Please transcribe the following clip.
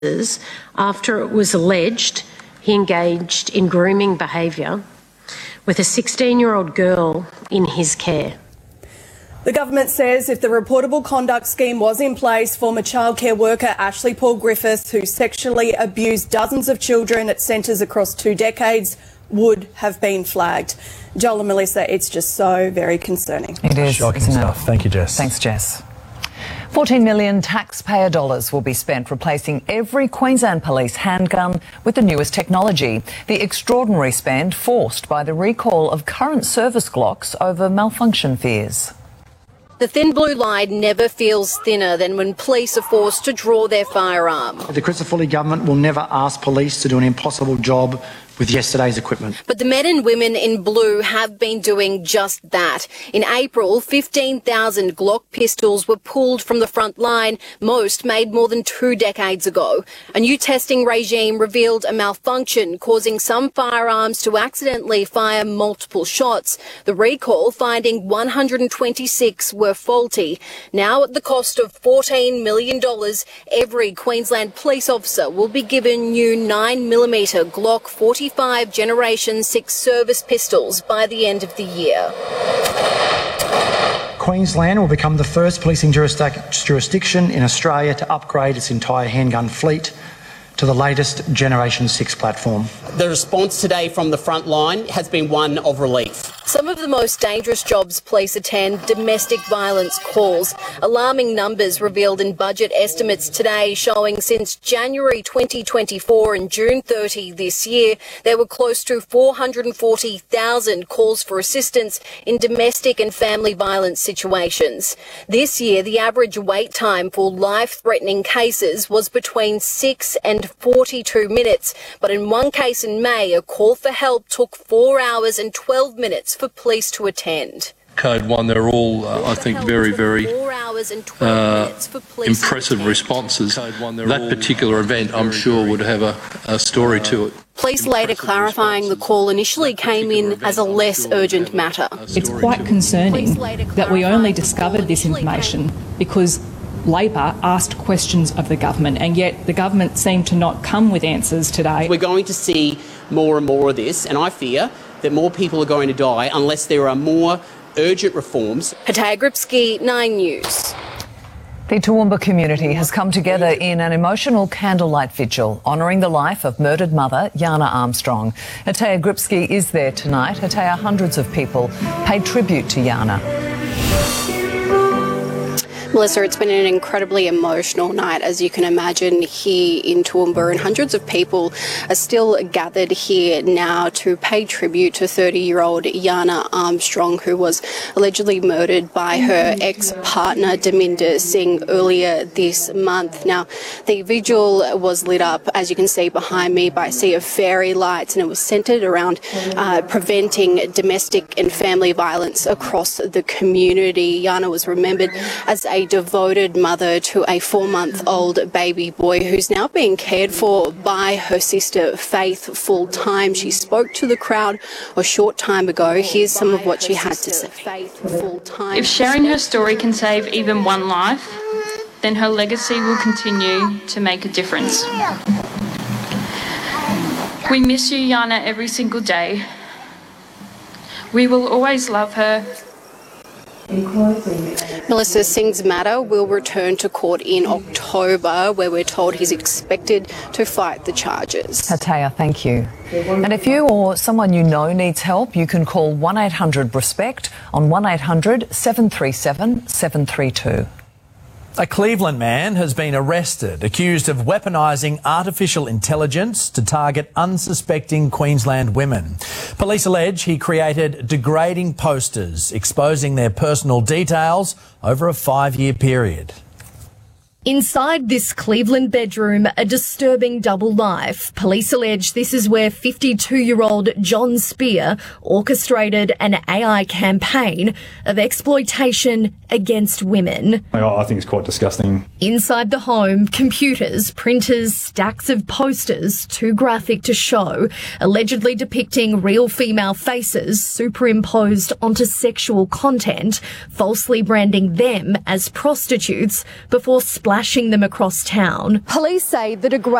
after it was alleged he engaged in grooming behaviour with a 16-year-old girl in his care. The government says if the reportable conduct scheme was in place, former childcare worker Ashley Paul Griffiths, who sexually abused dozens of children at centres across 2 decades, would have been flagged. Joel and Melissa, it's just so very concerning. It is. Shocking stuff. Thank you, Jess. Thanks, Jess. 14 million taxpayer dollars will be spent replacing every Queensland Police handgun with the newest technology. The extraordinary spend forced by the recall of current service Glocks over malfunction fears. The thin blue line never feels thinner than when police are forced to draw their firearm. The Crisafulli government will never ask police to do an impossible job with yesterday's equipment. But the men and women in blue have been doing just that. In April, 15,000 Glock pistols were pulled from the front line, most made more than 2 decades ago. A new testing regime revealed a malfunction, causing some firearms to accidentally fire multiple shots. The recall finding 126 were faulty. Now, at the cost of $14 million, every Queensland police officer will be given new 9mm Glock 45 Generation 6 service pistols by the end of the year. Queensland will become the first policing jurisdiction in Australia to upgrade its entire handgun fleet to the latest Generation 6 platform. The response today from the front line has been one of relief. Some of the most dangerous jobs police attend, domestic violence calls. Alarming numbers revealed in budget estimates today showing since January 2024 and June 30 this year, there were close to 440,000 calls for assistance in domestic and family violence situations. This year, the average wait time for life-threatening cases was between 6 and 42 minutes. But in one case in May, a call for help took 4 hours and 12 minutes for police to attend. Code 1, they're all, I think, very, very impressive responses. That particular event, I'm sure, would have a story to it. Police later clarifying the call initially came in as a less urgent matter. It's quite concerning that we only discovered this information because Labor asked questions of the government, and yet the government seemed to not come with answers today. We're going to see more and more of this, and I fear that more people are going to die unless there are more urgent reforms. Hataya Gripsky, 9 News. The Toowoomba community has come together in an emotional candlelight vigil honouring the life of murdered mother Yana Armstrong. Hataya Gripsky is there tonight. Hataya, hundreds of people paid tribute to Yana. Melissa, it's been an incredibly emotional night, as you can imagine, here in Toowoomba, and hundreds of people are still gathered here now to pay tribute to 30-year-old Yana Armstrong, who was allegedly murdered by her ex-partner, Daminder Singh, earlier this month. Now, the vigil was lit up, as you can see behind me, by a sea of fairy lights, and it was centred around preventing domestic and family violence across the community. Yana was remembered as a devoted mother to a 4-month-old baby boy who's now being cared for by her sister Faith full-time. She spoke to the crowd a short time ago. Here's some of what she had to say. Faith full-time. If sharing her story can save even one life, then her legacy will continue to make a difference. We miss you, Yana, every single day. We will always love her. Melissa, Singh's matter will return to court in October, where we're told he's expected to fight the charges. Hataya, thank you. And if you or someone you know needs help, you can call 1-800-RESPECT on 1-800-737-732. A Cleveland man has been arrested, accused of weaponising artificial intelligence to target unsuspecting Queensland women. Police allege he created degrading posters exposing their personal details over a 5-year period. Inside this Cleveland bedroom, a disturbing double life. Police allege this is where 52-year-old John Spear orchestrated an AI campaign of exploitation against women. I think it's quite disgusting. Inside the home, computers, printers, stacks of posters, too graphic to show, allegedly depicting real female faces superimposed onto sexual content, falsely branding them as prostitutes before splashing flashing them across town. Police say that a